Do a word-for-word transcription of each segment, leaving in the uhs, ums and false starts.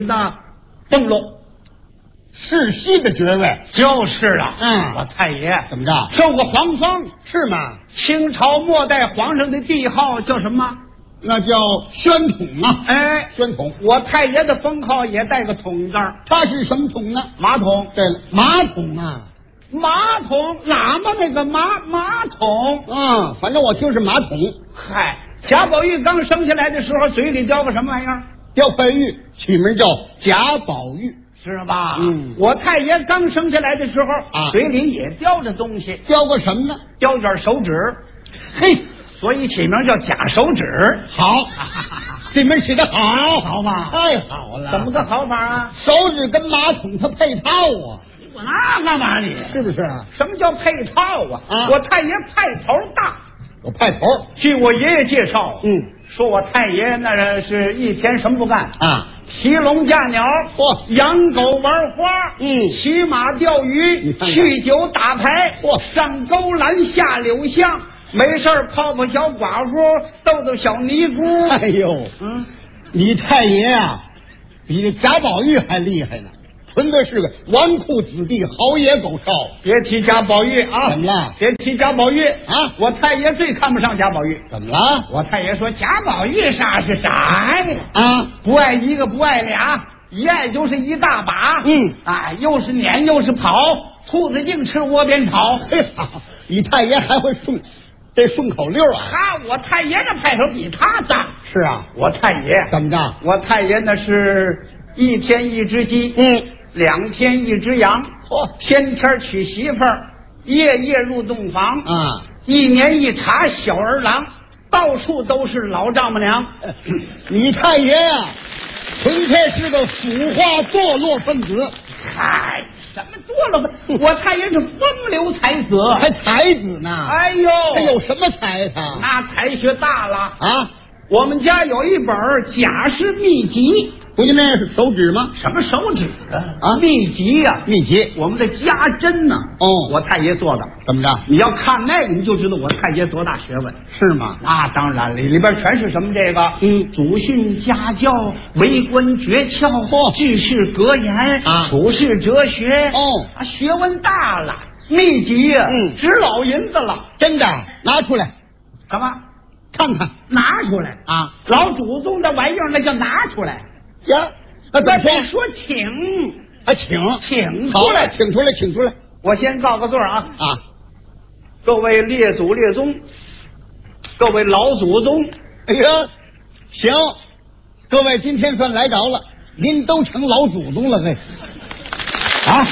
的俸禄， 世袭的爵位。 就是了。 嗯， 我太爷怎么着？ 受过皇封是吗？ 清朝末代皇上的帝号叫什么？ 那叫宣统啊。 哎， 宣统。 我太爷的封号也带个统字儿。 他是什么统呢？ 马桶。 对了，马桶啊。 马桶，喇嘛那个马马桶。 嗯，反正我听是马桶。 嗨，贾宝玉刚生下来的时候，嘴里叼个什么玩意儿？ 雕块玉，取名叫贾宝玉， 是吧？ 嗯， 我太爷刚生下来的时候， 啊， 嘴里也叼着东西。 叼个什么呢？ 叼卷手指。嘿，所以起名叫贾手指。 好，这名起得好， 好吧？ 太好了。 怎么个好法啊？ 手指跟马桶它配套啊。 我那干嘛你？ 是不是啊？ 什么叫配套啊？ 啊， 我太爷派头大。 有派头。 据我爷爷介绍， 嗯， 说我太爷那是一天什么不干啊？ 骑龙驾鸟， 嚯， 养狗玩花， 嗯， 骑马钓鱼，酗酒打牌， 嚯， 上勾栏下柳巷，没事泡泡小寡妇，逗逗小尼姑。 哎呦， 嗯， 你太爷啊，比这贾宝玉还厉害呢。纯粹是个纨绔子弟，好野狗少。 别提贾宝玉啊！ 怎么了？ 别提贾宝玉啊！ 我太爷最看不上贾宝玉。 怎么了？ 我太爷说贾宝玉啥是啥呀？ 啊， 不爱一个不爱俩，一爱就是一大把。 嗯， 啊，又是撵又是跑，兔子净吃窝边草。 嘿好，你太爷还会顺这顺口溜啊？ 哈，我太爷这派头比他大。 是啊， 我太爷怎么着？ 我太爷那是一天一只鸡。 嗯。 两天一只羊， 嚯、哦！ 天天娶媳妇儿，夜夜入洞房啊！ 一年一查小儿郎，到处都是老丈母娘。 你太爷呀、啊，纯粹是个腐化堕落分子。 嗨，什么堕落分？我太爷是风流才子， 还才子呢。 哎呦， 他有什么才他？ 那才学大了啊！ 我们家有一本贾氏秘籍。 不就那是手指吗？ 什么手指啊？ 啊， 秘籍呀、啊， 秘籍， 我们的家珍呢、啊？ 哦， 我太爷做的。 怎么着？ 你要看那个，你就知道我太爷多大学问， 是吗？ 那当然了，里边全是什么这个， 嗯， 祖训家教、为官诀窍、 嚯、 治世格言啊， 处世哲学， 哦， 啊，学问大了，秘籍呀、啊， 嗯， 值老银子了， 真的，拿出来， 干嘛？ 看看， 拿出来啊！ 老祖宗的玩意儿，那叫拿出来呀。 那别说请啊，请请出来， 请出来，请出来。 我先告个座啊啊！ 各位列祖列宗，各位老祖宗， 哎呀，行，各位今天算来着了，您都成老祖宗了，嘿！啊，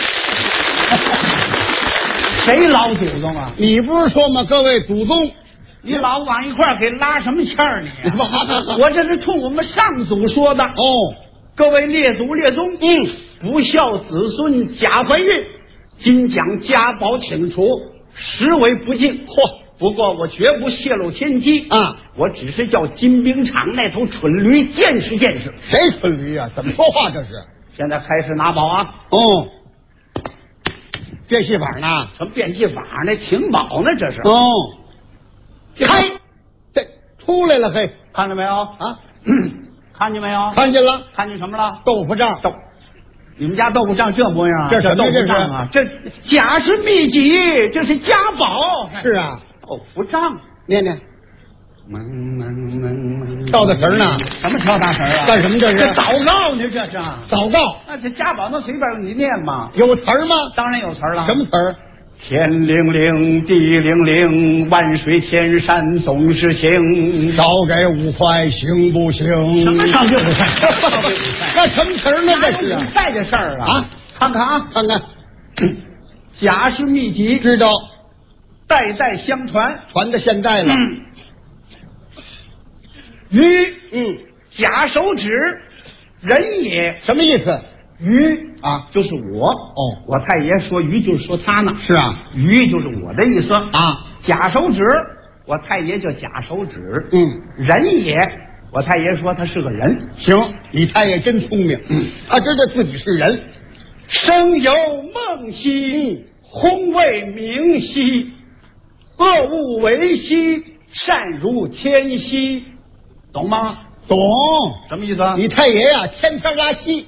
谁老祖宗啊？ 你不是说吗？各位祖宗， 你老往一块儿给拉什么气儿你、啊？我这是冲我们上祖说的哦。 各位列祖列宗， 嗯， 不孝子孙贾怀玉，今将家宝请除，实为不敬。嚯！不过我绝不泄露天机啊， 我只是叫金兵场那头蠢驴见识见识。 谁蠢驴啊？怎么说话这是？ 现在开始拿宝啊！ 哦，变戏法呢？ 什么变戏法呢？请宝呢？这是哦， 开， 这出来了，嘿， 看到没有啊？ 看见没有？ 看见了， 看见什么了？ 豆腐杖。 豆，你们家豆腐杖这模样啊？ 这什么豆腐杖啊？这贾氏秘籍，这是家宝。 是啊， 豆腐杖， 念念。 蒙蒙蒙蒙， 跳大神呢？ 什么跳大神啊？ 干什么这是？ 这祷告呢？这是祷告。 那这家宝能随便你念吗？ 有词儿吗？ 当然有词儿了。 什么词儿？ 天灵灵，地灵灵，万水千山总是情。 少给五块行不行？ 什么少给五块？ 那什么词儿呢？这是比赛的事儿啊！ 啊， 看看啊， 看看， 贾氏秘籍， 知道， 代代相传， 传到现在了。 嗯，鱼， 嗯， 贾手指，人也。 什么意思？ 鱼啊， 就是我哦。 我太爷说鱼就是说他呢。 是啊， 鱼就是我的意思啊。 贾手指，我太爷叫贾手指。 嗯， 人也，我太爷说他是个人。 行，你太爷真聪明。嗯，他知道自己是人。 生有梦兮，空为明兮，恶物为兮，善如天兮，懂吗？ 懂。 什么意思啊？ 你太爷呀、啊，天天拉稀。